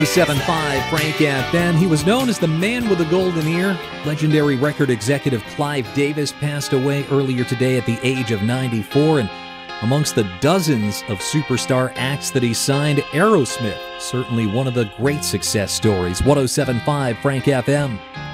7.5 Frank FM. He was known as the man with the golden ear. Legendary record executive Clive Davis passed away earlier today at the age of 94. And amongst the dozens of superstar acts that he signed, Aerosmith, certainly one of the great success stories. 107.5 Frank FM.